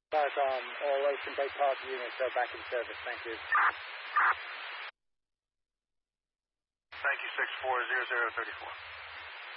All Ocean Bay Park units are back in service. Thank you. Thank you, 640034.